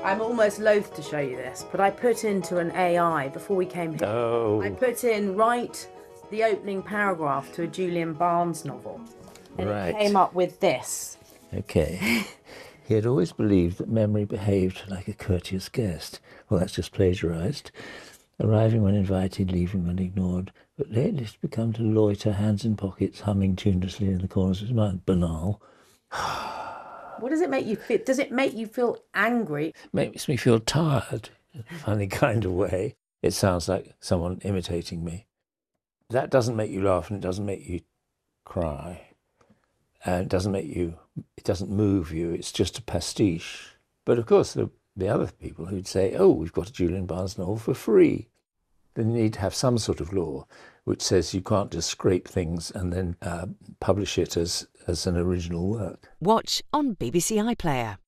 I'm almost loath to show you this, but I put into an AI before we came here. Oh. I put in, write the opening paragraph to a Julian Barnes novel. And Right. it came up with this. Okay. He had always believed that memory behaved like a courteous guest. Well, that's just plagiarised. Arriving when invited, leaving when ignored. But lately it's become to loiter, hands in pockets, humming tunelessly in the corners of his mind. Banal. What does it make you feel? Does it make you feel angry? Makes me feel tired in a funny kind of way. It sounds like someone imitating me. That doesn't make you laugh and it doesn't make you cry. And it doesn't move you, it's just a pastiche. But of course, the other people who'd say, oh, we've got a Julian Barnes novel for free. Then you need to have some sort of law which says you can't just scrape things and then publish it as an original work. Watch on BBC iPlayer.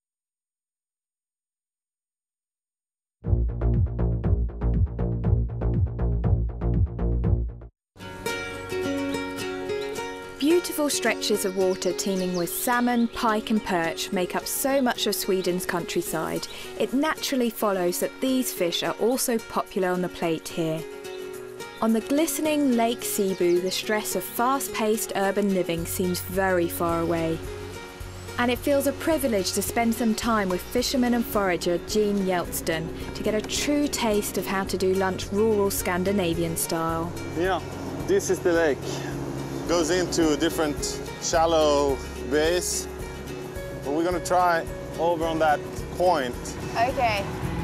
Beautiful stretches of water teeming with salmon, pike and perch make up so much of Sweden's countryside. It naturally follows that these fish are also popular on the plate here. On the glistening Lake Cebu, the stress of fast-paced urban living seems very far away. And it feels a privilege to spend some time with fisherman and forager Jean Yeltston to get a true taste of how to do lunch rural Scandinavian style. Yeah, this is the lake. Goes into different shallow bays. But we're gonna try over on that point. Okay.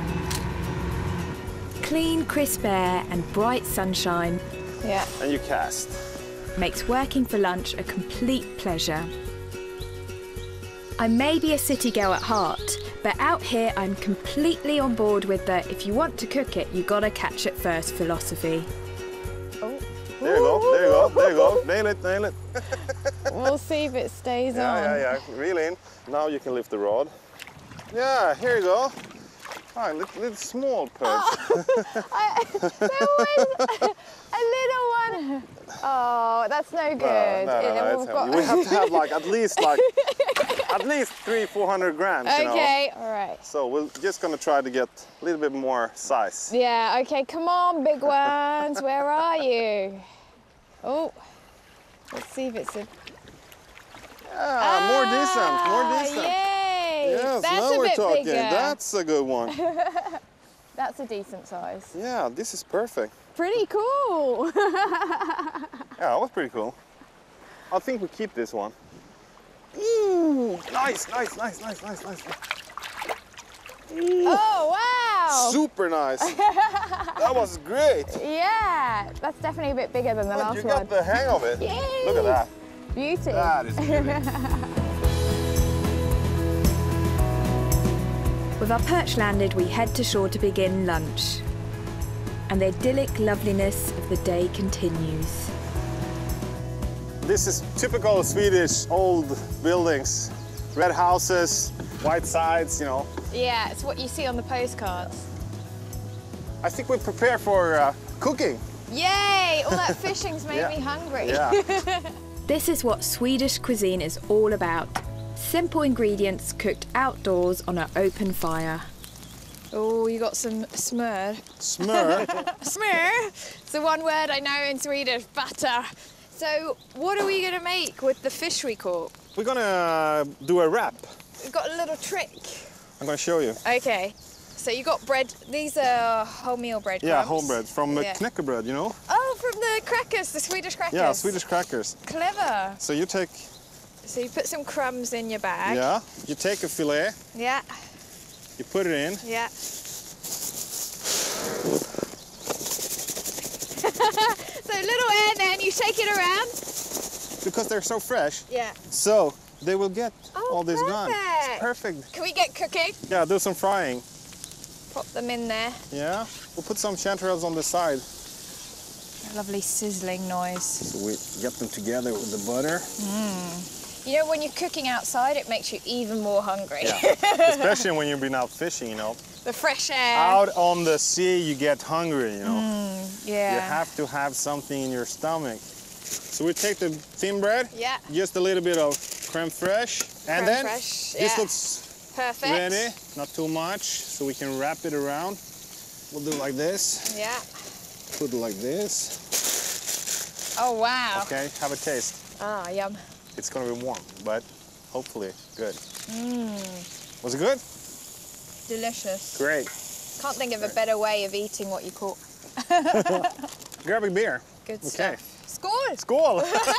Clean, crisp air and bright sunshine. Yeah. And you cast. Makes working for lunch a complete pleasure. I may be a city girl at heart, but out here I'm completely on board with the if you want to cook it, you gotta catch it first philosophy. There you go, there you go, there you go. Nail it, nail it. We'll see if it stays on. Yeah. Reel in. Now you can lift the rod. Yeah, here you go. Ah, little small perch. There was a little one. Oh, that's no good. We have to have at least 300-400 grams. Okay, all right. So we're just gonna try to get a little bit more size. Yeah. Okay. Come on, big ones. Where are you? Oh, let's see if it's a. More decent. Yay! Yes, that's now a we're bit talking. bigger. That's a good one. That's a decent size. Yeah, this is perfect. Pretty cool. Yeah, that was pretty cool. I think we keep this one. Ooh, nice. Oh, wow. Super nice. That was great. Yeah, that's definitely a bit bigger than the last one. You got the hang of it. Yay. Look at that. Beauty. That is beauty. With our perch landed, we head to shore to begin lunch. And the idyllic loveliness of the day continues. This is typical Swedish old buildings. Red houses, white sides, Yeah, it's what you see on the postcards. I think we prepare for cooking. Yay! All that fishing's made me hungry. Yeah. This is what Swedish cuisine is all about. Simple ingredients cooked outdoors on an open fire. Oh, you got some smör. Smör? Smör! It's the one word I know in Swedish, butter. So what are we going to make with the fish we caught? We're gonna do a wrap. We've got a little trick. I'm gonna show you. Okay. So you got bread. These are wholemeal bread crumbs. Yeah, whole bread from knäckebröd, Oh, from the crackers, the Swedish crackers. Yeah, Swedish crackers. Clever. So you take... So you put some crumbs in your bag. Yeah. You take a fillet. Yeah. You put it in. Yeah. So a little air then, you shake it around. Because they're so fresh. Yeah. So they will get all this gone. Perfect. It's perfect. Can we get cooking? Yeah, do some frying. Pop them in there. Yeah. We'll put some chanterelles on the side. A lovely sizzling noise. So we get them together with the butter. You know, when you're cooking outside, it makes you even more hungry. Yeah. Especially when you've been out fishing, The fresh air. Out on the sea, you get hungry, Yeah. You have to have something in your stomach. So we take the thin bread. Yeah. Just a little bit of creme fraiche. And then fraiche, this looks Perfect. ready. Not too much, so we can wrap it around. We'll do it like this. Yeah. Put it like this. Oh, wow. Okay, have a taste. Ah, yum. It's gonna be warm, but hopefully good. Was it good? Delicious. Great. Can't think of a better way of eating what you cook. Grab a beer. Good Okay. stuff. Skål! Skål!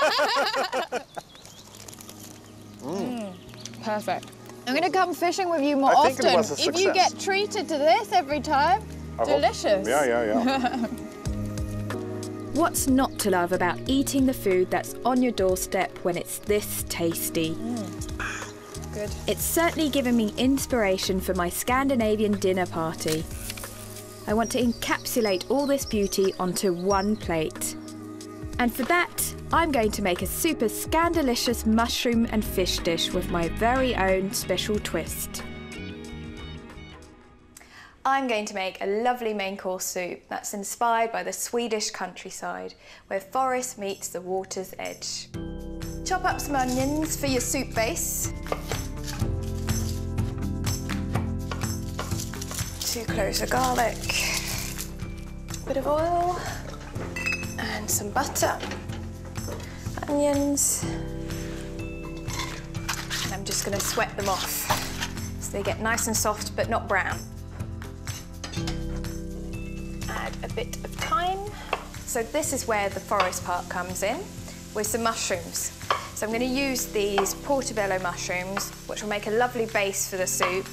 Perfect. I'm gonna come fishing with you more I think often. it was a If you success. get treated to this every time, delicious. Yeah. What's not to love about eating the food that's on your doorstep when it's this tasty? Good. It's certainly given me inspiration for my Scandinavian dinner party. I want to encapsulate all this beauty onto one plate. And for that, I'm going to make a super scandalicious mushroom and fish dish with my very own special twist. I'm going to make a lovely main course soup that's inspired by the Swedish countryside, where forest meets the water's edge. Chop up some onions for your soup base. 2 cloves of garlic, a bit of oil, and some butter, onions, and I'm just going to sweat them off so they get nice and soft but not brown. Add a bit of thyme. So this is where the forest part comes in, with some mushrooms. So I'm going to use these portobello mushrooms, which will make a lovely base for the soup.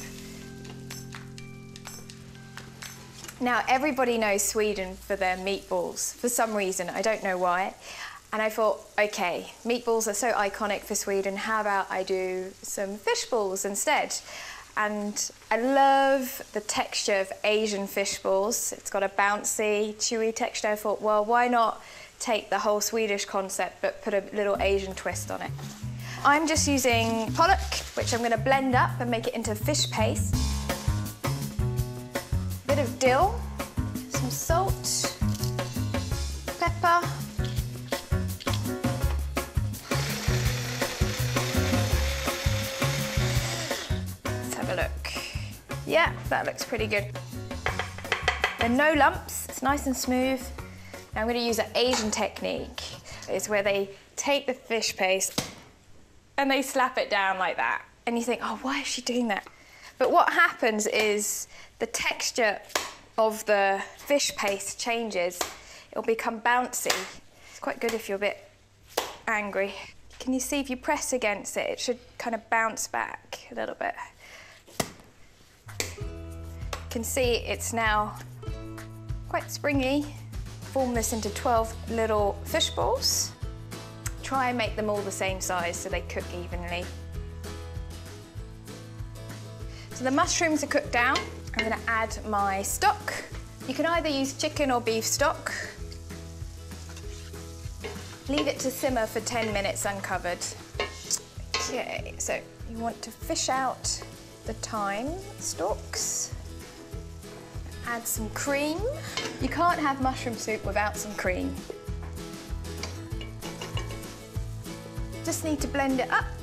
Now, everybody knows Sweden for their meatballs, for some reason, I don't know why. And I thought, okay, meatballs are so iconic for Sweden, how about I do some fish balls instead? And I love the texture of Asian fish balls. It's got a bouncy, chewy texture. I thought, well, why not take the whole Swedish concept but put a little Asian twist on it? I'm just using pollock, which I'm going to blend up and make it into fish paste. Bit of dill, some salt, pepper, let's have a look. Yeah, that looks pretty good. There are no lumps, it's nice and smooth. Now I'm going to use an Asian technique. It's where they take the fish paste and they slap it down like that. And you think, oh, why is she doing that? But what happens is the texture of the fish paste changes. It'll become bouncy. It's quite good if you're a bit angry. Can you see if you press against it, it should kind of bounce back a little bit. You can see it's now quite springy. Form this into 12 little fish balls. Try and make them all the same size so they cook evenly. So the mushrooms are cooked down. I'm going to add my stock. You can either use chicken or beef stock. Leave it to simmer for 10 minutes uncovered. Okay, so you want to fish out the thyme stalks. Add some cream. You can't have mushroom soup without some cream. Just need to blend it up.